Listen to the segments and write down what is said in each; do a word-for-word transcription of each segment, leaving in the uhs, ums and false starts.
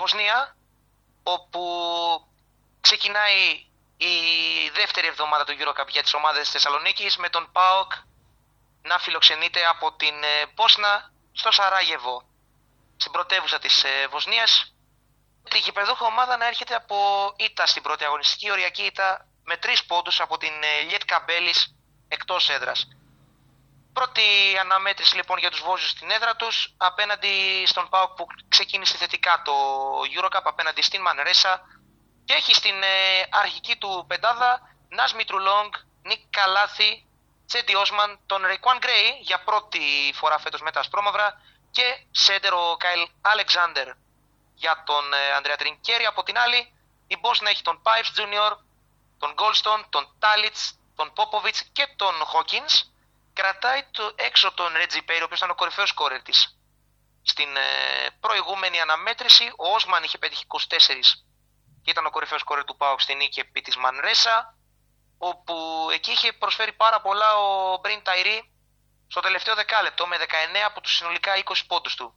Βοσνία, όπου ξεκινάει η δεύτερη εβδομάδα του EuroCup για τις ομάδες της Θεσσαλονίκης, με τον ΠΑΟΚ να φιλοξενείται από την Πόσνα στο Σαράγεβο, στην πρωτεύουσα της Βοσνίας. Η γηπεδούχα ομάδα να έρχεται από ήττα στην πρώτη αγωνιστική, οριακή ήττα με τρεις πόντους από την Λιέτκα Μπέλης εκτός έδρας. Πρώτη αναμέτρηση λοιπόν για τους Βόζους στην έδρα τους, απέναντι στον ΠΑΟΚ που ξεκίνησε θετικά το EuroCup, απέναντι στην Μανρέσα, και έχει στην ε, αρχική του πεντάδα Νας Μητρουλόγκ, Νίκ Καλάθη, Τσέντι Όσμαν, τον Ρεϊκουάν Γκρέι για πρώτη φορά φέτος με τα ασπρόμαυρα και σέντερ ο Κάιλ Αλεξάνδερ για τον ε, Ανδρέα Τρινκέρι. Από την άλλη η Μπόσνα έχει τον Πάιψ Τζούνιορ, τον Γκόλστον, τον Τάλιτς, τον Πόποβιτς και τον Χόκινς. Κρατάει το, έξω τον Ρέτζι Πέιρ, ο οποίος ήταν ο κορυφαίος σκόρερ της. Στην ε, προηγούμενη αναμέτρηση ο Όσμαν είχε πετύχει είκοσι τέσσερα και ήταν ο κορυφαίος σκόρερ του ΠΑΟΚ στην νίκη επί της Μανρέσα, όπου εκεί είχε προσφέρει πάρα πολλά ο Μπριν Ταϊρή στο τελευταίο δεκάλεπτο με δεκαεννέα από τους συνολικά είκοσι πόντους του.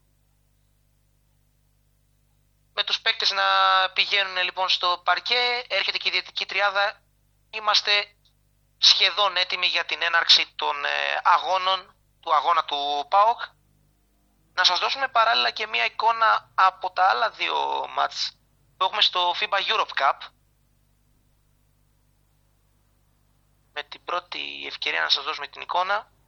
Με τους παίκτες να πηγαίνουν λοιπόν στο παρκέ, έρχεται και η διαιτητική τριάδα. Είμαστε σχεδόν έτοιμοι για την έναρξη των ε, αγώνων, του αγώνα του ΠΑΟΚ. Να σας δώσουμε παράλληλα και μια εικόνα από τα άλλα δύο μάτς που έχουμε στο φίμπα Europe Cup. Με την πρώτη ευκαιρία να σας δώσουμε την εικόνα.